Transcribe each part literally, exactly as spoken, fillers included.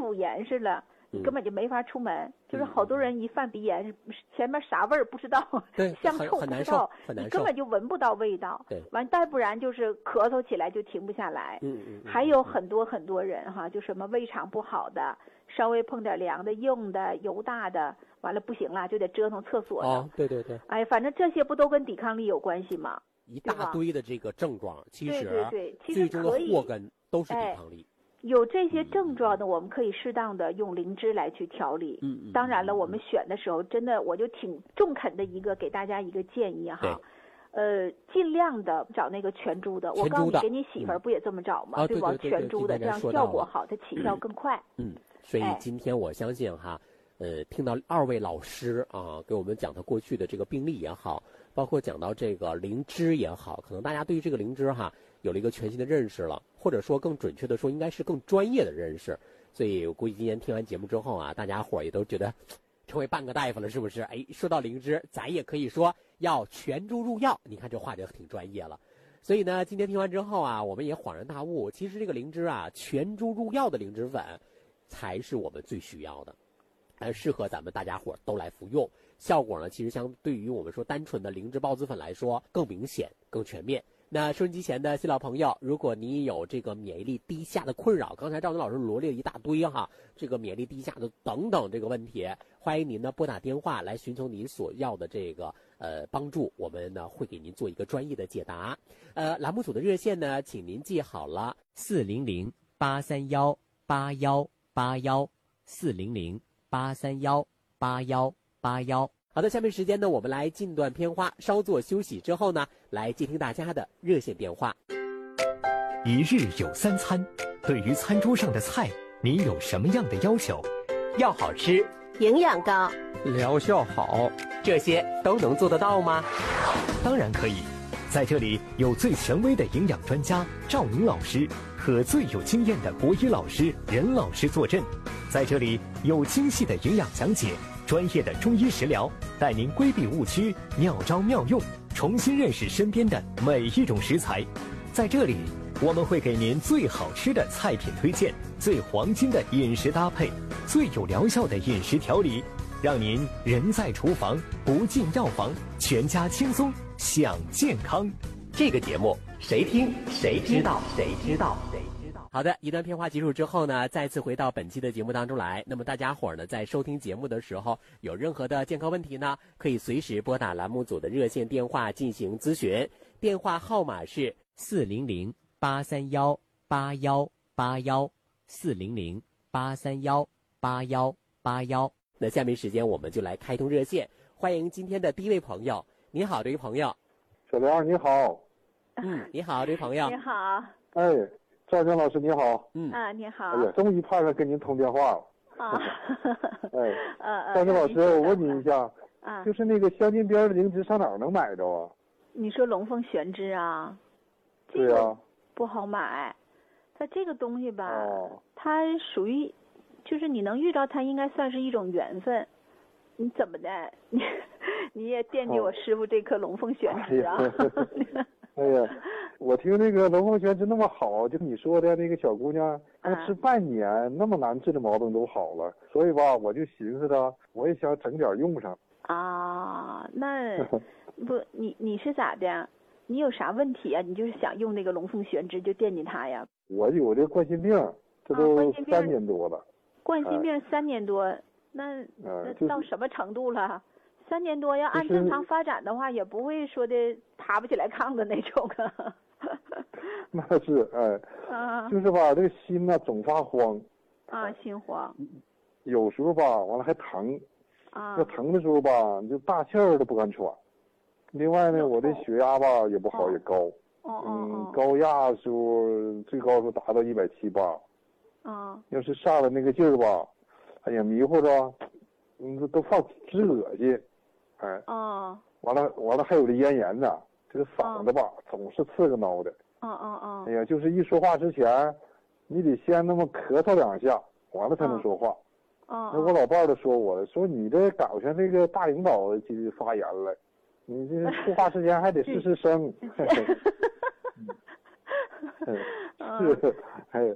乳炎似的。你根本就没法出门，嗯、就是好多人一犯鼻炎，前面啥味儿不知道，香臭不知道，你根本就闻不到味道。 对， 完再不然就是咳嗽起来就停不下来。 嗯嗯。 还有很多很多人哈，就什么胃肠不好的，稍微碰点凉的、硬的、油大的，完了不行了就得折腾厕所的。 哦，对对对。 哎，反正这些不都跟抵抗力有关系吗？ 一大堆的这个症状，其实对对对，其实最终的祸根都是抵抗力。 哎有这些症状的，我们可以适当的用灵芝来去调理。 嗯嗯。 当然了，我们选的时候，真的我就挺中肯的一个给大家一个建议哈。呃，尽量的找那个全株的。我告诉你，给你媳妇儿不也这么找吗？ 嗯、对吧？全株的，这样效果好，它起效更快。 嗯，所以今天我相信哈，呃，听到二位老师啊给我们讲他过去的这个病例也好，包括讲到这个灵芝也好，可能大家对于这个灵芝哈有了一个全新的认识了，或者说更准确的说，应该是更专业的认识。所以我估计今天听完节目之后啊，大家伙也都觉得成为半个大夫了，是不是？哎，说到灵芝，咱也可以说要全株入药。你看这话就挺专业了。所以呢，今天听完之后啊，我们也恍然大悟，其实这个灵芝啊，全株入药的灵芝粉才是我们最需要的，而适合咱们大家伙都来服用。效果呢，其实相对于我们说单纯的灵芝孢子粉来说更明显、更全面。那收音机前的新老朋友，如果你有这个免疫力低下的困扰，刚才赵军老师罗列了一大堆哈，这个免疫力低下的等等这个问题，欢迎您呢拨打电话来寻求您所要的这个呃帮助，我们呢会给您做一个专业的解答。呃，栏目组的热线呢，请您记好了，四零零八三幺八幺八幺，四零零八三幺八幺八幺。好的，下面时间呢，我们来进段片花，稍作休息之后呢，来接听大家的热线电话。 一日有三餐，对于餐桌上的菜，你有什么样的要求？ 要好吃， 营养高， 疗效好， 这些都能做得到吗？ 当然可以，在这里有最权威的营养专家赵宁老师和最有经验的国医老师任老师坐镇，在这里有精细的营养讲解，专业的中医食疗，带您规避误区，妙招妙用，重新认识身边的每一种食材。在这里，我们会给您最好吃的菜品推荐，最黄金的饮食搭配，最有疗效的饮食调理，让您人在厨房不进药房，全家轻松享健康。 这个节目谁听谁知道，谁知道谁知道。好的，一段片花结束之后呢，再次回到本期的节目当中来。那么大家伙呢，在收听节目的时候，有任何的健康问题呢，可以随时拨打栏目组的热线电话进行咨询，电话号码是四零零八三幺八幺八幺，四零零八三幺八幺八幺。那下面时间我们就来开通热线，欢迎今天的第一位朋友。你好，这位朋友。 小梁，你好。 嗯，你好，这位朋友。 你好。 哎，赵江老师你好。 嗯啊，你好。 哎呀，终于盼上跟您通电话了。 啊。 哎， 呃赵江老师，我问您一下， 啊， 就是那个香近边的灵芝上哪儿能买着啊？ 你说龙凤玄芝啊？ 对呀、啊。 不好买，它这个东西吧， 哦、 它属于，就是你能遇到它，应该算是一种缘分。你怎么的？你你也惦记我师傅这颗龙凤玄芝啊？ 哎呀，我听那个龙凤玄芝那么好，就你说的那个小姑娘，她吃半年、啊、那么难治的毛病都好了，所以吧，我就寻思着，我也想整点用上。 啊，那不，你你是咋的？你有啥问题啊？你就是想用那个龙凤玄芝就惦记它呀？ 我有这冠心病，这都三年多了。 冠心病三年多，哎、那、 呃、 那到什么程度了？三年多要按正常发展的话，也不会说的爬不起来炕的那种啊。 那是哎， 啊， 就是吧，这个心呢总发慌。 啊，心慌。 有时候吧，完了还疼。 啊。 那疼的时候吧，你就大气儿都不敢喘。另外呢，我的血压吧也不好，也高。 哦嗯，高压的时候最高时候达到一百七八。 啊。 要是上了那个劲儿吧，哎呀，迷糊着，嗯，都放直恶心。哎， 哦， 完了完了，还有这咽炎呢，这个嗓子吧、哦、总是刺个挠的。 哦哦哦。 哎呀，就是一说话之前，你得先那么咳嗽两下，完了才能说话。 哦。 那我老伴儿都说我说你这搞上这个大领导就发言了，你这说话之前还得试试声。嗯，是，哎，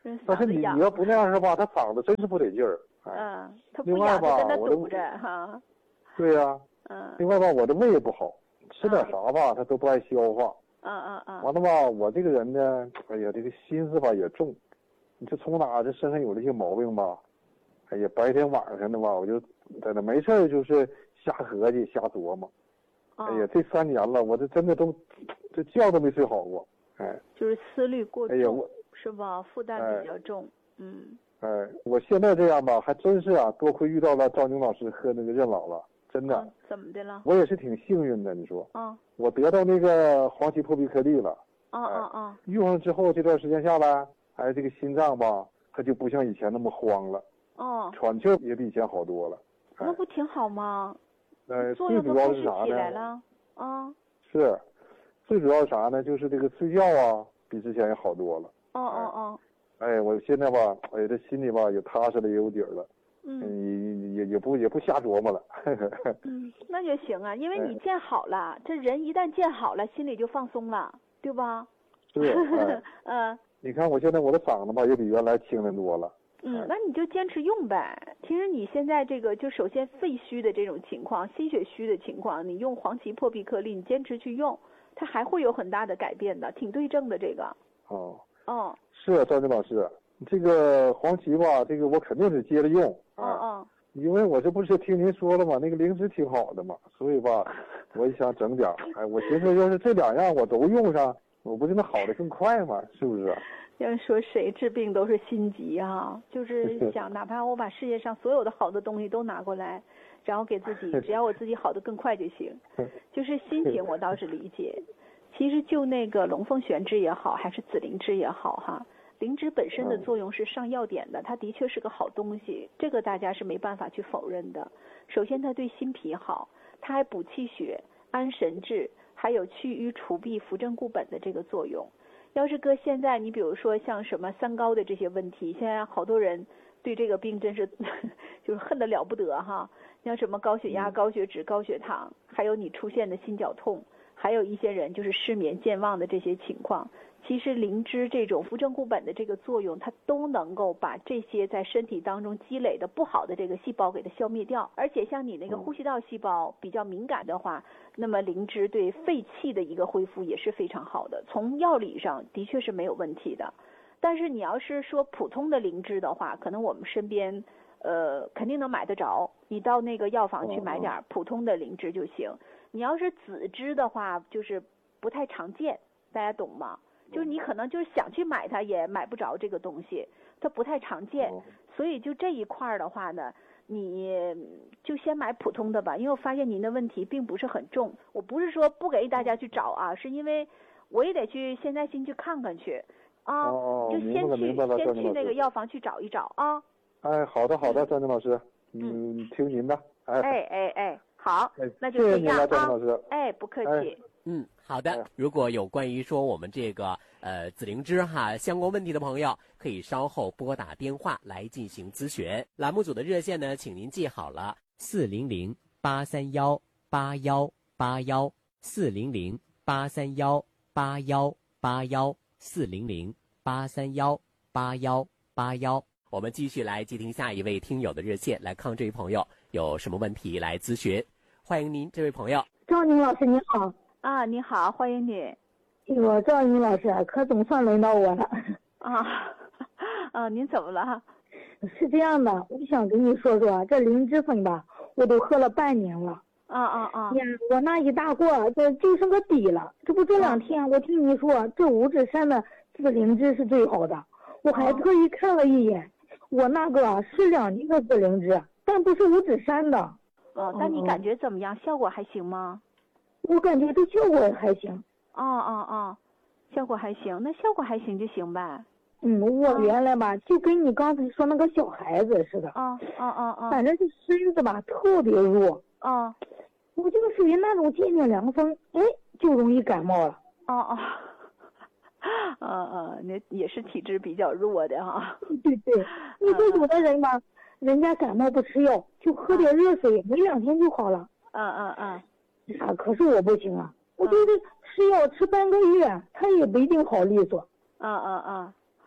但是你你要不那样是吧，他嗓子真是不得劲儿。 嗯，他不哑就跟他堵着哈。 对呀。嗯。另外吧，我的胃也不好，吃点啥吧，他都不爱消化。 嗯嗯嗯。 完了吧，我这个人呢，哎呀，这个心思吧也重，你这从哪这身上有这些毛病吧？哎呀，白天晚上的吧，我就在那没事就是瞎合计、瞎琢磨。哎呀，这三年了，我这真的都这觉都没睡好过。哎。 就是思虑过重。 哎呀，我是吧？负担比较重。哎、嗯。 哎，我现在这样吧，还真是啊，多亏遇到了赵宁老师和那个任老了，真的。 啊、怎么的了？ 我也是挺幸运的，你说。 啊。 我得到那个黄芪破壁颗粒了。 啊啊啊！ 用上之后，这段时间下来，哎，这个心脏吧，它就不像以前那么慌了。 哦。 喘气也比以前好多了。哎、 那不挺好吗？ 呃，最主要是啥呢？啊。 是，最主要是啥呢？就是这个睡觉啊，比之前也好多了。 哦哦哦。 哎，我现在吧，哎，这心里吧也踏实了，也有底儿了。 嗯。 也也也不也不瞎琢磨了。 嗯，那就行啊，因为你见好了，哎、这人一旦见好了，心里就放松了，对吧？ 是。哎、 嗯。 你看我现在我的嗓子吧也比原来轻了多了。 嗯，那你就坚持用呗。其实你现在这个就首先肺虚的这种情况，心血虚的情况，你用黄芪破壁颗粒，你坚持去用，它还会有很大的改变的，挺对症的这个。 哦。 哦。 是啊，赵军老师，这个黄芪吧，这个我肯定是接着用。 嗯嗯。 哦因为我这不是听您说了吗？那个灵芝挺好的嘛，所以吧，我也想整点。哎，我寻思要是这两样我都用上，我不就能好的更快吗？是不是？ 要说谁治病都是心急啊，就是想哪怕我把世界上所有的好的东西都拿过来，然后给自己，只要我自己好的更快就行。就是心情我倒是理解。其实就那个龙凤玄芝也好，还是紫灵芝也好哈。灵芝本身的作用是上药点的，它的确是个好东西，这个大家是没办法去否认的。首先它对心脾好，它还补气血、安神志，还有去瘀除痹、扶正固本的这个作用。要是搁现在，你比如说像什么三高的这些问题，现在好多人对这个病真是就是恨得了不得哈。像什么高血压、高血脂、高血糖，还有你出现的心绞痛，还有一些人就是失眠、健忘的这些情况。其实灵芝这种扶正固本的这个作用，它都能够把这些在身体当中积累的不好的这个细胞给它消灭掉。而且像你那个呼吸道细胞比较敏感的话，那么灵芝对肺气的一个恢复也是非常好的，从药理上的确是没有问题的。但是你要是说普通的灵芝的话，可能我们身边呃肯定能买得着，你到那个药房去买点普通的灵芝就行。你要是紫芝的话，就是不太常见，大家懂吗？就是你可能就是想去买它也买不着这个东西，它不太常见，所以就这一块的话呢，你就先买普通的吧，因为我发现您的问题并不是很重。我不是说不给大家去找啊，是因为我也得去现在先去看看去啊， 哦、 就先去先去那个药房去找一找啊。 哎，好的好的，张静老师，嗯，听您的。哎哎哎哎，好， 哎、 那就这样啊。 谢谢您了，张老师。 哎，不客气。 哎嗯，好的。如果有关于说我们这个呃紫灵芝哈相关问题的朋友，可以稍后拨打电话来进行咨询。栏目组的热线呢，请您记好了：四零零八三幺八幺八幺，四零零八三幺八幺八幺，四零零八三幺八幺八幺。我们继续来接听下一位听友的热线，来看这位朋友有什么问题来咨询。欢迎您，这位朋友。 赵宁老师你好。 啊，你好，欢迎你。 我赵宁老师，可总算轮到我了。 啊，啊，您怎么了？ 是这样的，我想跟你说说，这灵芝粉吧，我都喝了半年了。 啊啊啊！ 呀，我那一大罐，这就剩个底了。这不这两天我听你说，这五指山的紫灵芝是最好的，我还特意看了一眼，我那个是两斤的紫灵芝，但不是五指山的。 哦，那你感觉怎么样？效果还行吗？ 我感觉这效果还行。 哦哦哦，效果还行，那效果还行就行呗。 嗯，我原来吧，就跟你刚才说那个小孩子似的。 啊啊啊啊！ 反正这身子吧特别弱。 啊。 我就属于那种见见凉风，哎，就容易感冒了。 哦哦。嗯嗯，那也是体质比较弱的哈。 对对，你说有的人吧，人家感冒不吃药，就喝点热水，没两天就好了。 嗯嗯嗯。 啊，可是我不行啊，我就是吃药吃半个月，他也不一定好利索。 嗯嗯嗯，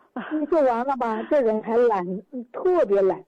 你说完了吧，这人还懒，特别懒。